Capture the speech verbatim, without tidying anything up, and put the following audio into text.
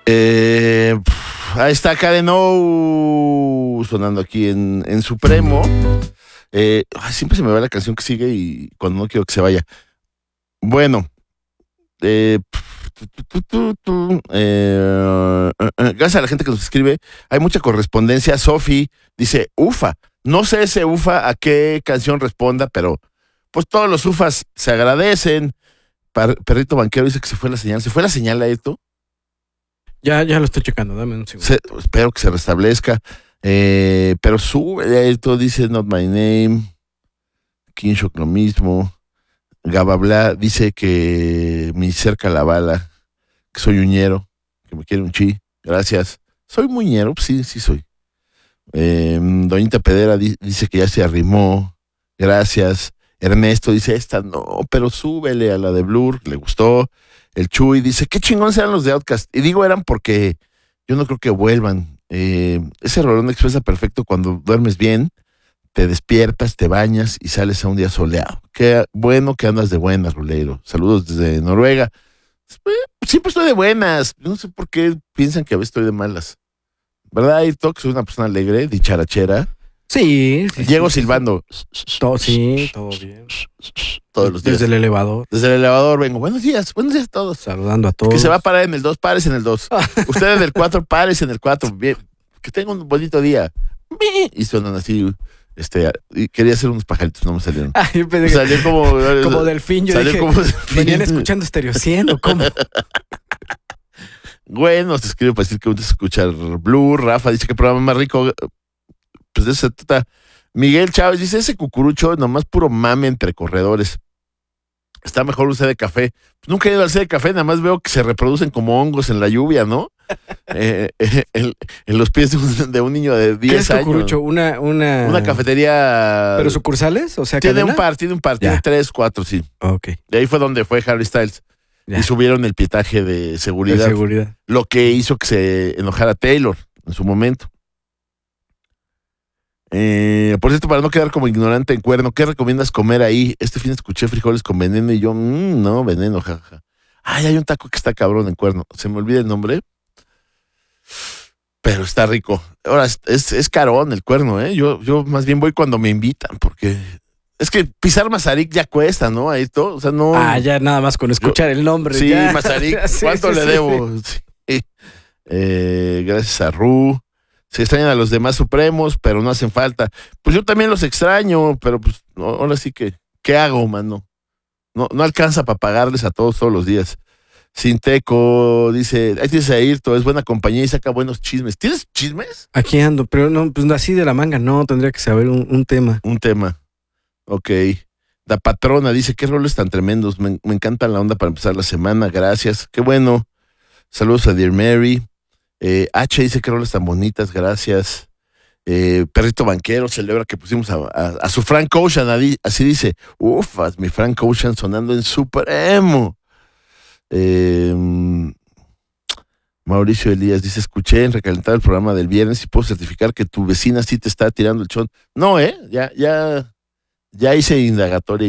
Eh, ahí está Karen O sonando aquí en, en Supremo. Eh, ay, siempre se me va la canción que sigue y cuando no quiero que se vaya. Bueno, eh, tu, tu, tu, tu, eh, eh, gracias a la gente que nos escribe, hay mucha correspondencia. Sofi dice, ufa, no sé ese ufa a qué canción responda, pero pues todos los ufas se agradecen. Par- Perrito Banquero dice que se fue la señal. ¿Se fue la señal a esto? Ya, ya lo estoy checando, dame un segundo. Se, espero que se restablezca. Eh, pero sube esto, dice Not My Name. Kinshock lo mismo. Gababla dice que me cerca la bala, que soy uñero, que me quiere un chi. Gracias. ¿Soy muñero? Pues sí, sí soy. Eh, Doñita Pedera di- dice que ya se arrimó. Gracias. Ernesto dice, esta no, pero súbele a la de Blur, le gustó. El Chuy dice, qué chingón serán los de Outkast. Y digo eran porque yo no creo que vuelvan. Eh, ese rolón expresa perfecto cuando duermes bien, te despiertas, te bañas y sales a un día soleado. Qué bueno que andas de buenas, Rolero. Saludos desde Noruega. Eh, Siempre estoy de buenas. No sé por qué piensan que a veces estoy de malas. ¿Verdad, Ayrton? Que soy una persona alegre, dicharachera. Sí, sí, Llego sí, sí, silbando. sí. Todo, sí, todo bien. Todos los días. Desde el elevador, Desde el elevador vengo. Buenos días, buenos días a todos. saludando a todos. Que se va a parar en el dos, pares en el dos. Ustedes en el cuatro, pares en el cuatro. Bien. Que tengan un bonito día. Y suenan así. Este, y quería hacer unos pajaritos, no me salieron. Ah, yo pensé que- Salió como. como delfín, yo salió dije, como delfín. ¿venían escuchando Stereo cien o cómo? Bueno, te escribe para decir que gusta escuchar Blue. Rafa dice que programa más rico. Pues de eso se trata. Miguel Chávez dice, ese cucurucho nomás puro mame entre corredores. Está mejor un C de café. Pues nunca he ido al C de café, nada más veo que se reproducen como hongos en la lluvia, ¿no? eh, eh, en, en los pies de un, de un niño de ¿Qué diez es años. Cucurucho? Una, una... Una cafetería. ¿Pero sucursales? O sea, Tiene cadena? un par, tiene un par, tiene Ya. tres, cuatro, sí. Ok, De ahí fue donde fue Harry Styles. ya. Y subieron el pietaje de De seguridad. seguridad. Lo que hizo que se enojara Taylor en su momento. Eh, por cierto, para no quedar como ignorante en Cuerno, ¿qué recomiendas comer ahí? Este fin escuché frijoles con veneno y yo, mmm, no, veneno, jaja. Ay, hay un taco que está cabrón en Cuerno. Se me olvida el nombre. Pero está rico. Ahora, es, es, es carón el Cuerno, ¿eh? Yo, yo más bien voy cuando me invitan, porque es que pisar Mazarik ya cuesta, ¿no? Ahí todo, o sea, no. Ah, ya nada más con escuchar el nombre. Sí, ya. Mazarik, Sí, ¿cuánto sí, le sí, debo? Sí. Eh, gracias a Ru. Se extrañan a los demás supremos, pero no hacen falta. Pues yo también los extraño, pero pues no, ahora sí que, ¿qué hago, mano? No, no alcanza para pagarles a todos todos los días. Sinteco dice, ahí tienes a Ayrton, es buena compañía y saca buenos chismes. ¿Tienes chismes? Aquí ando, pero no, pues así de la manga, no, tendría que saber un, un tema. Un tema. Ok. La patrona dice, qué roles tan tremendos. Me, me encanta la onda para empezar la semana. Gracias. Qué bueno. Saludos a Dear Mary. Eh, H dice, qué roles tan bonitas. Gracias. Eh, Perrito Banquero celebra que pusimos a, a, a su Frank Ocean. adi- Así dice, ufas, mi Frank Ocean sonando en Supremo. Eh, Mauricio Elías dice, escuché en Recalentado el programa del viernes y puedo certificar que tu vecina sí te está tirando el chón. No, ¿eh? Ya, ya, ya hice indagatoria.